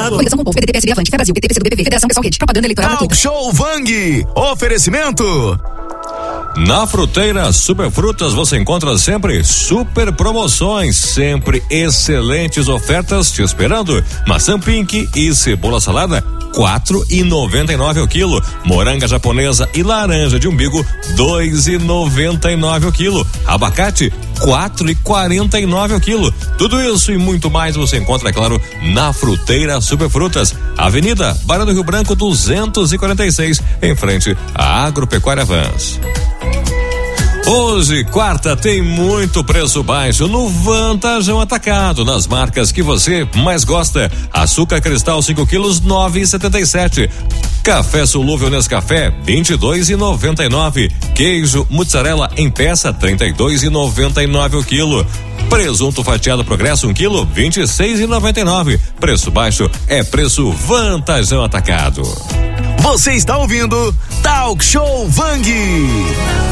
claro. Coligação com o povo, PDT, PSD, Avante, Fé Brasil, PT, PC do BPV, Federação Pessoal Rede, propaganda eleitoral Talk Show Vang. Oferecimento. Na Fruteira Superfrutas você encontra sempre super promoções, sempre excelentes ofertas te esperando. Maçã Pink e cebola salada, R$4,99 o quilo. Moranga japonesa e laranja de umbigo, R$2,99 o quilo. Abacate, R$4,49 o quilo. Tudo isso e muito mais você encontra, é claro, na Fruteira Superfrutas, Avenida Barra do Rio Branco 246, em frente à Agropecuária Vans. Hoje, quarta, tem muito preço baixo no Vantajão Atacado, nas marcas que você mais gosta. Açúcar cristal 5 quilos, R$9,77. Café solúvel Nescafé, R$22,99. Queijo mussarela em peça, R$32,99 o quilo. Presunto fatiado Progresso 1 quilo, R$26,99. Preço baixo é preço Vantajão Atacado. Você está ouvindo Talk Show Vang.